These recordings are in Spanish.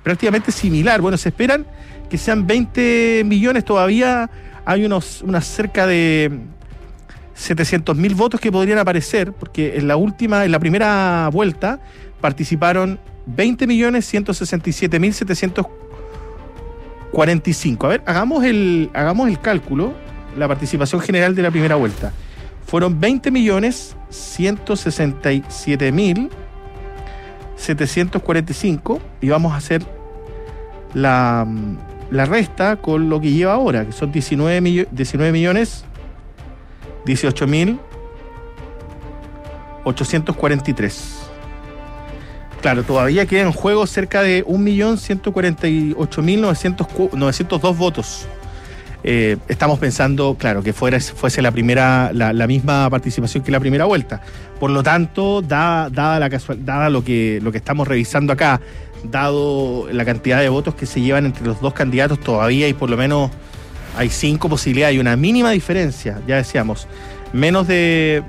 prácticamente similar. Bueno, se esperan que sean 20 millones, todavía hay unas cerca de 700.000 votos que podrían aparecer, porque en la primera vuelta participaron 20.167.745. A ver, hagamos el cálculo, la participación general de la primera vuelta. Fueron 20.167.745 y vamos a hacer la resta con lo que lleva ahora, que son 19.018.843. Claro, todavía queda en juego cerca de 1.148.902 votos. Estamos pensando, claro, que fuese la misma participación que la primera vuelta. Por lo tanto, dada lo que estamos revisando acá, dado la cantidad de votos que se llevan entre los dos candidatos, todavía hay por lo menos 5 posibilidades, hay una mínima diferencia, ya decíamos, menos de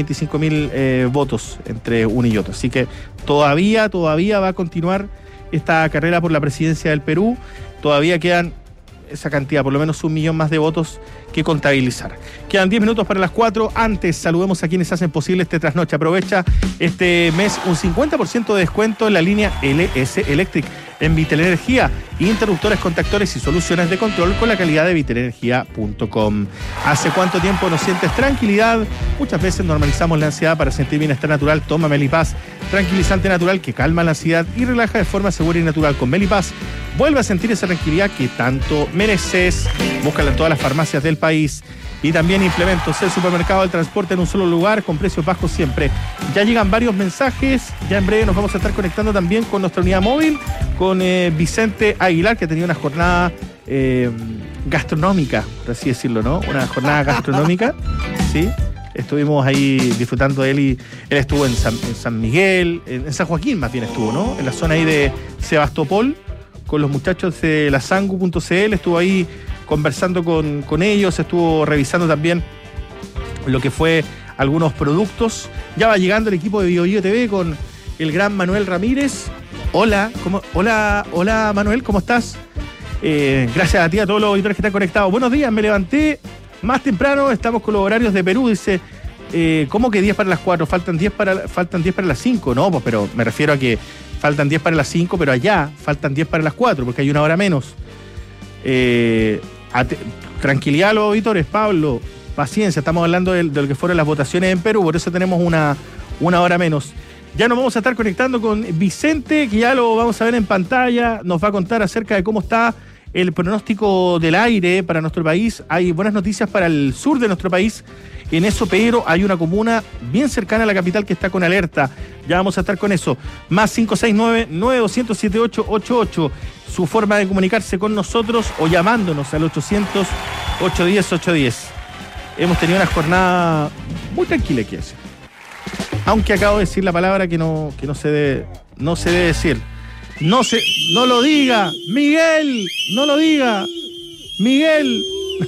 25.000 votos entre uno y otro. Así que todavía va a continuar esta carrera por la presidencia del Perú. Todavía quedan esa cantidad, por lo menos 1 millón más de votos que contabilizar. Quedan 10 minutos para las 4. Antes, saludemos a quienes hacen posible este trasnoche. Aprovecha este mes un 50% de descuento en la línea LS Electric en Vitelenergia, interruptores, contactores y soluciones de control con la calidad de vitelenergia.com. ¿Hace cuánto tiempo no sientes tranquilidad? Muchas veces normalizamos la ansiedad. Para sentir bienestar natural, toma Melipaz, tranquilizante natural que calma la ansiedad y relaja de forma segura y natural. Con Melipaz vuelve a sentir esa tranquilidad que tanto mereces. Búscala en todas las farmacias del país. Y también implementos, el supermercado del transporte en un solo lugar, con precios bajos siempre. Ya llegan varios mensajes, ya en breve nos vamos a estar conectando también con nuestra unidad móvil, con Vicente Aguilar, que ha tenido una jornada gastronómica, por así decirlo, ¿no? Una jornada gastronómica, ¿sí? Estuvimos ahí disfrutando de él y él estuvo en San Miguel, en San Joaquín más bien estuvo, ¿no? En la zona ahí de Sebastopol, con los muchachos de la Sangu.cl, estuvo ahí conversando con ellos, estuvo revisando también lo que fue algunos productos. Ya va llegando el equipo de BioBio TV con el gran Manuel Ramírez. Hola Manuel, ¿cómo estás? Gracias a ti, a todos los auditores que están conectados. Buenos días, me levanté más temprano, estamos con los horarios de Perú, dice, ¿cómo que 10 para las 4? Faltan 10 para las 5, no, pues, pero me refiero a que faltan 10 para las 5, pero allá faltan 10 para las 4, porque hay una hora menos. Tranquilidad a los auditores, Pablo, paciencia, estamos hablando de lo que fueron las votaciones en Perú, por eso tenemos una hora menos. Ya nos vamos a estar conectando con Vicente, que ya lo vamos a ver en pantalla, nos va a contar acerca de cómo está el pronóstico del aire para nuestro país. Hay buenas noticias para el sur de nuestro país. En eso, pero hay una comuna bien cercana a la capital que está con alerta. Ya vamos a estar con eso. Más 569-9200-7888. Su forma de comunicarse con nosotros o llamándonos al 800-810-810. Hemos tenido una jornada muy tranquila, quiero decir. Aunque acabo de decir la palabra que no se debe decir. No lo diga, Miguel, no lo diga, Miguel.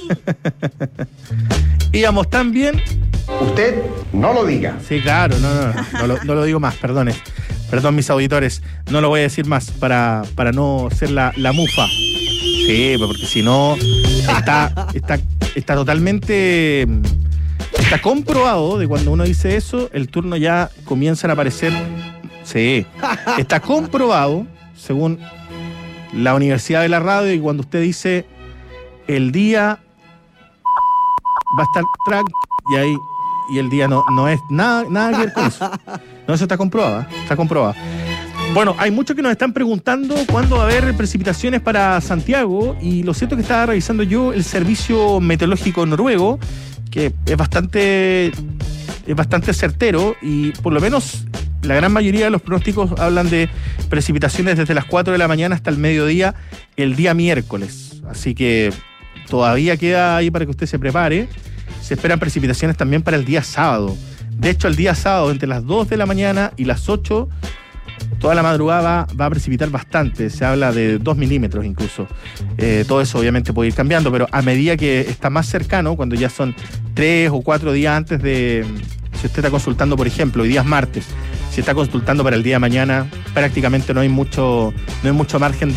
Íbamos tan bien. Usted no lo diga. Sí, claro, no lo digo más, perdón mis auditores, no lo voy a decir más para no ser la mufa. Sí, porque si no está totalmente, está comprobado de cuando uno dice eso, el turno ya comienzan a aparecer. Sí, está comprobado, según la Universidad de la Radio, y cuando usted dice el día va a estar y el día no es nada que ver con eso. No, eso está comprobado. Bueno, hay muchos que nos están preguntando cuándo va a haber precipitaciones para Santiago, y lo cierto es que estaba revisando yo el servicio meteorológico noruego, que es bastante certero, y por lo menos la gran mayoría de los pronósticos hablan de precipitaciones desde las 4 de la mañana hasta el mediodía el día miércoles. Así que todavía queda ahí para que usted se prepare. Se esperan precipitaciones también para el día sábado. De hecho, el día sábado, entre las 2 de la mañana y las 8, toda la madrugada va a precipitar bastante. Se habla de 2 milímetros incluso. Todo eso obviamente puede ir cambiando, pero a medida que está más cercano, cuando ya son 3 o 4 días antes de... Si usted está consultando, por ejemplo, hoy día es martes, si está consultando para el día de mañana, prácticamente no hay mucho margen